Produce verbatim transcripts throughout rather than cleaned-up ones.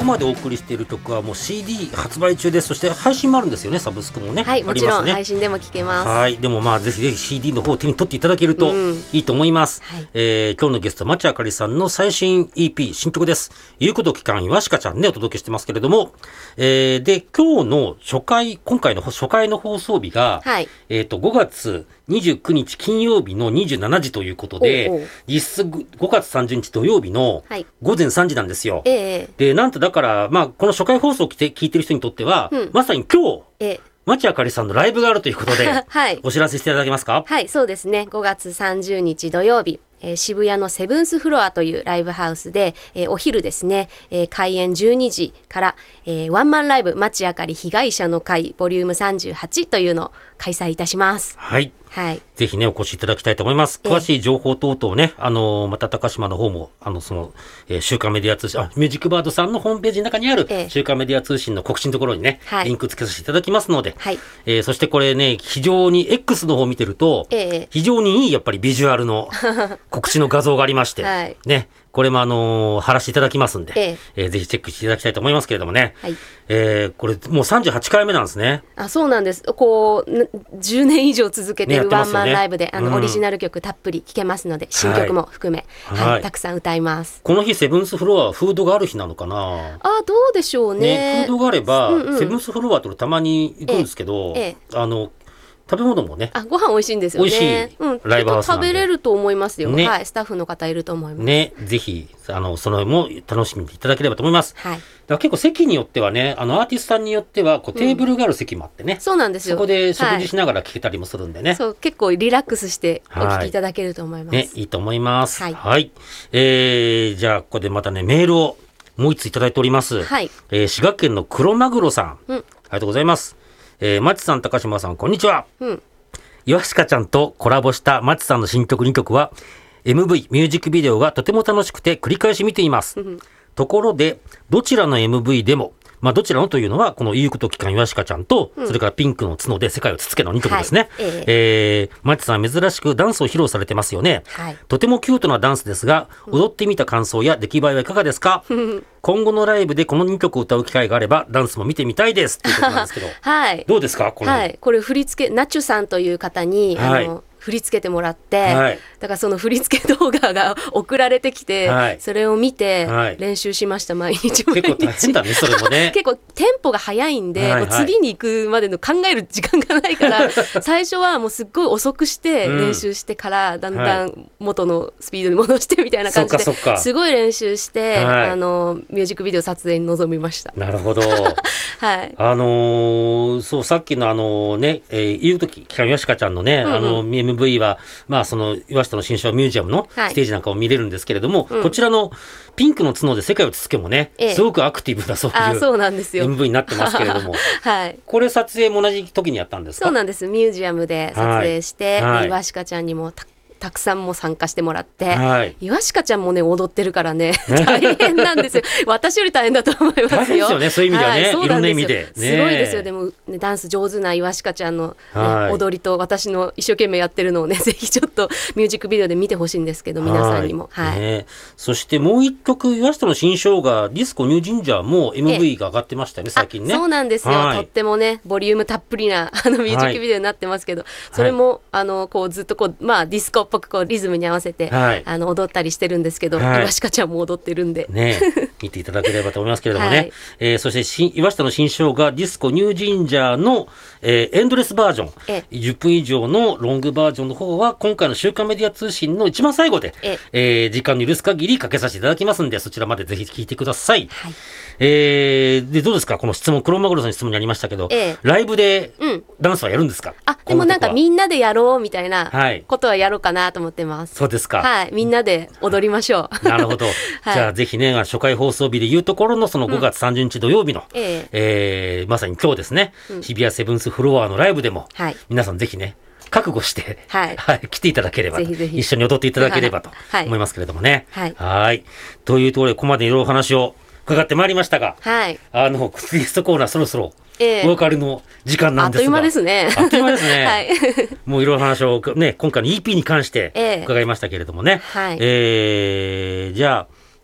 までお送りしている曲はもう シーディー 発売中です。そして配信もあるんですよね。サブスクもね、 はい、もちろん、 ね、 配信でも聴けます。 はい、でもまあぜひぜひ シーディー の方を手に取っていただけるといいと思います、うん、はい、えー、今日のゲスト町あかりさんの最新 イーピー 新曲です。言うこと期間いわしかちゃんねお届けしてますけれども、えー、で今日の初回今回の初回の放送日が、はい、えー、とごがつにじゅうくにち金曜日のにじゅうしちじということで、おうおう、実質ごがつさんじゅうにち土曜日のごぜんさんじなんですよ、はい、でなんとだから、まあ、この初回放送を聞いてる人にとっては、うん、まさに今日、え町あかりさんのライブがあるということで、はい、お知らせしていただけますか。 はい、そうですね。ごがつさんじゅうにち土曜日、えー、渋谷のセブンスフロアというライブハウスで、えー、お昼ですね、えー、開演じゅうにじから、えー、ワンマンライブ町あかり被害者の会ボリュームさんじゅうはちというのを開催いたします。 はい、はい、ぜひねお越しいただきたいと思います。詳しい情報等々ね、あのー、また高島の方もあのその、えー、週刊メディア通信あミュージックバードさんのホームページの中にある週刊メディア通信の告知のところにね、はい、リンクつけさせていただきますので、はい、えー、そしてこれね非常に X の方を見てると、えー、非常にいいやっぱりビジュアルの告知の画像がありまして、はい、ねこれもあのー、貼らせていただきますんで、えええー、ぜひチェックしていただきたいと思いますけれどもね、はい、えー、これもうさんじゅうはちかいめなんですね。 あ、そうなんです。こうじゅうねん以上続けてるワンマンライブで、ね、あの、うん、オリジナル曲たっぷり聴けますので新曲も含め、はいはい、たくさん歌います。 この日セブンスフロアはフードがある日なのかな。 あ、どうでしょう ね, ねフードがあれば、うんうん、セブンスフロアとたまに行くんですけど、ええええ、あの食べ物もね、 あ、ご飯美味しいんですよね。 美味しいライブハウスなんで、 うん、食べれると思いますよ、ね、はい、スタッフの方いると思いますね。ぜひあのそのも楽しみにいただければと思います、はい、だから結構席によってはね、あのアーティストさんによってはこうテーブルがある席もあってね、うん、そうなんですよ。そこで食事しながら聴けたりもするんでね、はい、 そう結構リラックスしてお聴きいただけると思います、 はい、ね、いいと思います、はいはい、えー、じゃあここでまたねメールをもう一ついただいております、はい、えー、滋賀県の黒マグロさん、うん、ありがとうございます、えー、町さん高島さんこんにちは、うん、いわしかちゃんとコラボした町さんの新曲にきょくは エムブイ ミュージックビデオがとても楽しくて繰り返し見ています、うん、ところでどちらの エムブイ でも、まあ、どちらのというのはこの言うこと期間いわしかちゃんと、うん、それからピンクの角で世界をつつけのにきょくですね、はい、えーえー、町さん珍しくダンスを披露されてますよね、はい、とてもキュートなダンスですが踊ってみた感想や出来栄えはいかがですか今後のライブでこのにきょくを歌う機会があればダンスも見てみたいですということなんですけど、はい、どうですかこれ、 はい、これ振り付けナチュさんという方に、はい、あの振り付けてもらって、はい、だからその振り付け動画が送られてきて、はい、それを見て練習しました、毎日毎日。 結構大変だねそれもね。 結構テンポが速いんで、はいはい、もう次に行くまでの考える時間がないから最初はもうすっごい遅くして練習してから、うん、だんだん元のスピードに戻してみたいな感じですごい練習して、はい、あのミュージックビデオ撮影に臨みました。 なるほど、はい、あのー、そうさっきのあのね、えー、言うとき期間よしかちゃんのね、うんうん、あの エムブイ はまあその岩下の新書ミュージアムのステージなんかを見れるんですけれども、はい、こちらのピンクの角で世界をつつけもね、ええ、すごくアクティブなそういう エムブイ になってますけれども、はい、これ撮影も同じ時にやったんですか。 そうなんです。ミュージアムで撮影して、はいはい、岩鹿ちゃんにもたたくさんも参加してもらって、はい、岩鹿ちゃんもね踊ってるからね大変なんですよ私より大変だと思いますよ。大変ですよね、そういう意味ではね、はい、いろんな意味で、ね、 すごいですよ。でも、ね、ダンス上手な岩鹿ちゃんの、ね、はい、踊りと私の一生懸命やってるのをねぜひちょっとミュージックビデオで見てほしいんですけど、皆さんにも、はいはい、ね、そしてもう一曲岩下の新生姜ディスコニュージンジャーも エムブイ が上がってましたよね、最近ね。そうなんですよ、はい、とってもねボリュームたっぷりなあのミュージックビデオになってますけど、はい、それもあのこうずっとこう、まあ、ディスコっぽくこうリズムに合わせて、はい、あの踊ったりしてるんですけど、はい、岩鹿ちゃんも踊ってるんで、ね、 見ていただければと思いますけれどもね、はい、えー、そして岩下の新生姜ディスコニュージンジャーの、えー、エンドレスバージョンえじゅっぷん以上のロングバージョンの方は今回の週刊メディア通信の一番最後で、ええー、時間の許す限りかけさせていただきますんで、そちらまでぜひ聞いてください、はい、えー、でどうですかこの質問、黒マグロさんの質問にありましたけど、えライブでダンスはやるんですか。うん、あ、 でもなんかみんなでやろうみたいなことはやろうかなと思ってます、はい、 そうですか、 はい、みんなで踊りましょうなるほど、はい、じゃあぜひね初回放送日でいうところのそのごがつさんじゅうにち土曜日の、うん、えーえー、まさに今日ですね、うん、日比谷セブンスフロアのライブでも、はい、皆さんぜひね覚悟して、はいはい、来ていただければと、ぜひぜひ一緒に踊っていただければと思いますけれどもね、はい、はいというところでここまでいろいろお話を伺ってまいりましたが、はい、あのゲストコーナーそろそろえー、お別れの時間なんですが、あっという間ですねあっという間ですね、はい、もういろいろ話を、ね、今回の イーピー に関して伺いましたけれどもね、えーはい、えー、じゃあ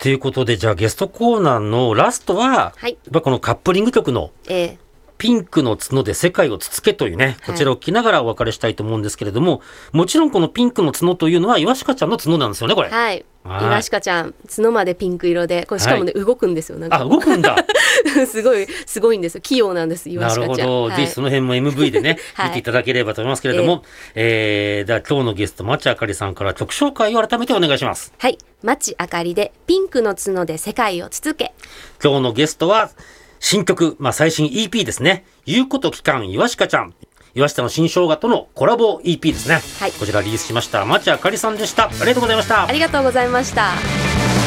ということで、じゃあゲストコーナーのラストは、はい、やっぱこのカップリング曲の、えーピンクの角で世界をつつけというね、こちらを着ながらお別れしたいと思うんですけれども、はい、もちろんこのピンクの角というのはイワシカちゃんの角なんですよね、これ。 はい。イワシカちゃん、角までピンク色で、これしかもね、はい、動くんですよ。なんかあ、動くんだ。 すごい、すごいんですよ。器用なんです、イワシカちゃん。 なるほど。はい、ぜひその辺も エムブイ でね、はい、見ていただければと思いますけれども、えー、えー、では今日のゲスト、町あかりさんから曲紹介を改めてお願いします。 はい。町あかりで、ピンクの角で世界をつつけ。 今日のゲストは、新曲、まあ、最新 イーピー ですね。言うこと聞かん、イワシカちゃん。岩下の新生姜とのコラボ イーピー ですね。はい。こちらリリースしました。町あかりさんでした。ありがとうございました。 ありがとうございました。